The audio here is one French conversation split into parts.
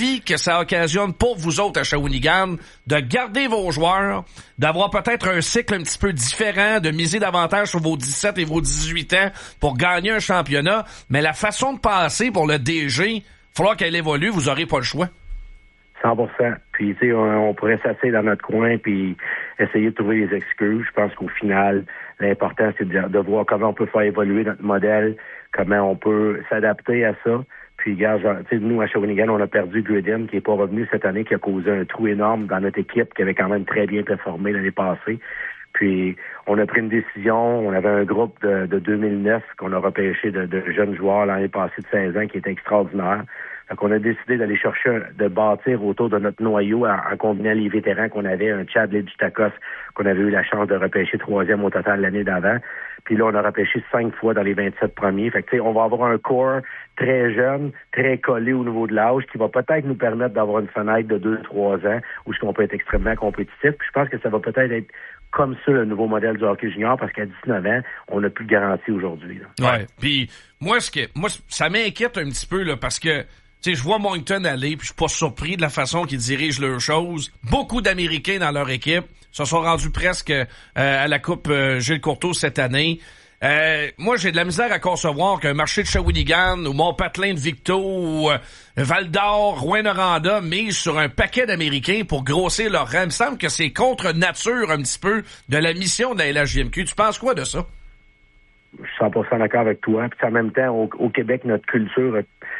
défi que ça occasionne pour vous autres à Shawinigan de garder vos joueurs, d'avoir peut-être un cycle un petit peu différent, de miser davantage sur vos 17 et vos 18 ans pour gagner un championnat. Mais la façon de passer pour le DG, il va falloir qu'elle évolue, vous aurez pas le choix. 100%. Puis, tu sais, on pourrait s'asseoir dans notre coin puis essayer de trouver des excuses. Je pense qu'au final, l'important, c'est de voir comment on peut faire évoluer notre modèle, comment on peut s'adapter à ça. Puis, regarde, tu sais, nous, à Shawinigan, on a perdu Gridham, qui est pas revenu cette année, qui a causé un trou énorme dans notre équipe, qui avait quand même très bien performé l'année passée. Puis, on a pris une décision. On avait un groupe de 2009 qu'on a repêché de jeunes joueurs l'année passée de 16 ans, qui était extraordinaire. Donc, on a décidé d'aller chercher, de bâtir autour de notre noyau en combinant les vétérans qu'on avait, un Chad Ledutakos qu'on avait eu la chance de repêcher 3e au total l'année d'avant. Puis là, on a repêché 5 fois dans les 27 premiers. Fait que, tu sais, on va avoir un corps très jeune, très collé au niveau de l'âge, qui va peut-être nous permettre d'avoir une fenêtre de 2-3 ans où on peut être extrêmement compétitif. Puis je pense que ça va peut-être être comme ça le nouveau modèle du hockey junior, parce qu'à 19 ans, on n'a plus de garantie aujourd'hui. Là. Ouais. Puis moi, ça m'inquiète un petit peu là, parce que tu sais, je vois Moncton aller, puis je suis pas surpris de la façon qu'ils dirigent leurs choses. Beaucoup d'Américains dans leur équipe se sont rendus presque à la Coupe Gilles Courteau cette année. Moi, j'ai de la misère à concevoir qu'un marché de Shawinigan ou Mont-Patelin de Victo ou Val-d'Or, Rouyn-Noranda mise sur un paquet d'Américains pour grossir leur rang. Il me semble que c'est contre nature un petit peu de la mission de la LHJMQ. Tu penses quoi de ça? Je suis 100% d'accord avec toi. Puis en même temps, au Québec, notre culture...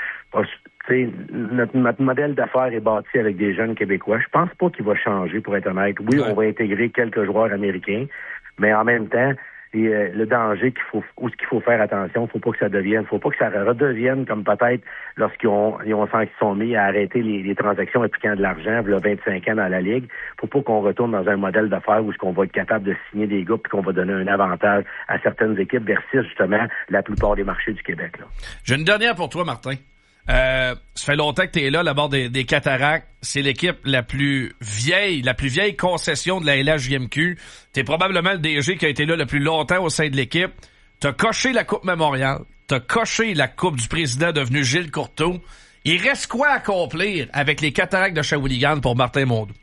Notre modèle d'affaires est bâti avec des jeunes Québécois. Je pense pas qu'il va changer, pour être honnête. Oui, on va intégrer quelques joueurs américains, mais en même temps, le danger qu'il faut faire attention, faut pas que ça redevienne comme peut-être lorsqu'ils ont senti qu'ils sont mis à arrêter les transactions impliquant de l'argent, il y a 25 ans dans la Ligue. Faut pas qu'on retourne dans un modèle d'affaires où on va être capable de signer des gars puis qu'on va donner un avantage à certaines équipes versus justement la plupart des marchés du Québec. Là. J'ai une dernière pour toi, Martin. Ça fait longtemps que t'es là, la bord des Cataractes. C'est l'équipe la plus vieille concession de la LHJMQ. T'es probablement le DG qui a été là le plus longtemps au sein de l'équipe. T'as coché la Coupe Mémorial. T'as coché la Coupe du président devenu Gilles Courteau. Il reste quoi à accomplir avec les Cataractes de Shawinigan pour Martin Mondou?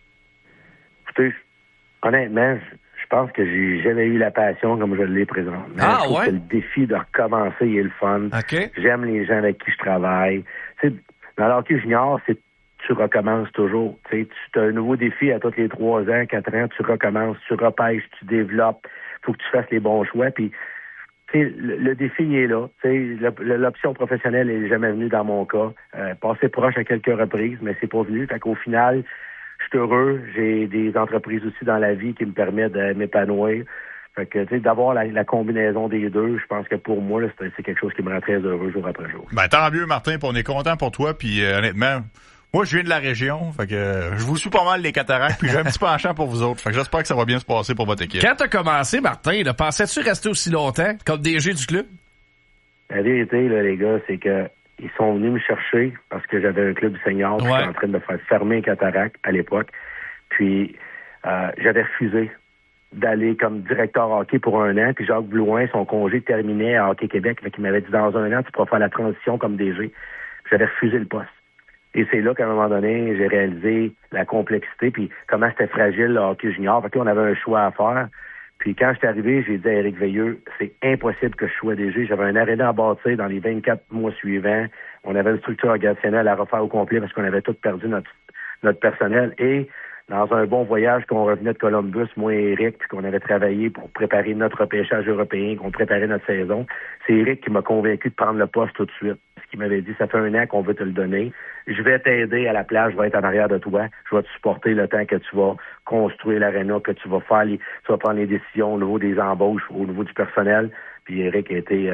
Écoutez, honnêtement, je pense que j'ai jamais eu la passion comme je l'ai présentement. Ah, je trouve ouais? que le défi de recommencer est le fun. Okay. J'aime les gens avec qui je travaille. Tu sais, dans le hockey junior, tu recommences toujours. Tu as un nouveau défi à tous les 3 ans, 4 ans, tu recommences, tu repêches, tu développes. Faut que tu fasses les bons choix. Puis, tu sais, le défi il est là. Tu sais, l'option professionnelle n'est jamais venue dans mon cas. Passé proche à quelques reprises, mais c'est pas venu. Fait qu'au final, je suis heureux. J'ai des entreprises aussi dans la vie qui me permettent de m'épanouir. Fait que, tu sais, d'avoir la combinaison des deux, je pense que pour moi, là, c'est quelque chose qui me rend très heureux jour après jour. Ben, tant mieux, Martin, puis on est content pour toi, puis honnêtement, moi, je viens de la région, fait que je vous suis pas mal les Cataractes, puis j'ai un petit penchant pour vous autres. Fait que j'espère que ça va bien se passer pour votre équipe. Quand t'as commencé, Martin, pensais-tu rester aussi longtemps comme DG du club? La vérité, là, les gars, c'est que ils sont venus me chercher parce que j'avais un club senior qui était en train de faire fermer Cataracte à l'époque. Puis, j'avais refusé d'aller comme directeur hockey pour 1 an. Puis Jacques Blouin, son congé terminait à Hockey Québec. Fait qu'il m'avait dit, dans 1 an, tu pourras faire la transition comme DG. Puis j'avais refusé le poste. Et c'est là qu'à un moment donné, j'ai réalisé la complexité puis comment c'était fragile le hockey junior. Fait que là, on avait un choix à faire. Puis quand j'étais arrivé, j'ai dit à Éric Veilleux, c'est impossible que je sois DG. J'avais un aréna à bâtir dans les 24 mois suivants. On avait une structure organisationnelle à refaire au complet parce qu'on avait tout perdu notre personnel. Et dans un bon voyage qu'on revenait de Columbus, moi et Éric, puis qu'on avait travaillé pour préparer notre repêchage européen, qu'on préparait notre saison, c'est Éric qui m'a convaincu de prendre le poste tout de suite. Parce qu'il m'avait dit, ça fait 1 an qu'on veut te le donner. Je vais t'aider à la place, je vais être en arrière de toi. Je vais te supporter le temps que tu vas construire l'aréna, que tu vas prendre les décisions au niveau des embauches, au niveau du personnel. Puis Éric a été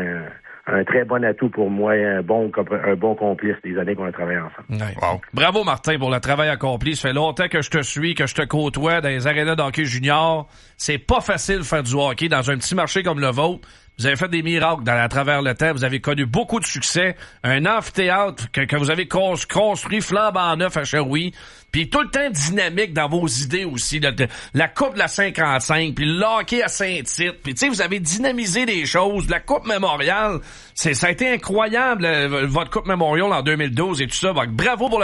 un très bon atout pour moi, un bon complice des années qu'on a travaillé ensemble. Ouais. Wow. Bravo, Martin, pour le travail accompli. Ça fait longtemps que je te suis, que je te côtoie dans les arénas d'hockey junior. C'est pas facile de faire du hockey dans un petit marché comme le vôtre. Vous avez fait des miracles à travers le temps. Vous avez connu beaucoup de succès. Un amphithéâtre que vous avez construit flambant neuf à Sherbrooke. Puis tout le temps dynamique dans vos idées aussi. La Coupe de la 55, puis le hockey à Saint-Tite. Puis tu sais, vous avez dynamisé des choses. La Coupe Mémorial, ça a été incroyable, votre Coupe Mémorial en 2012 et tout ça. Donc, bravo pour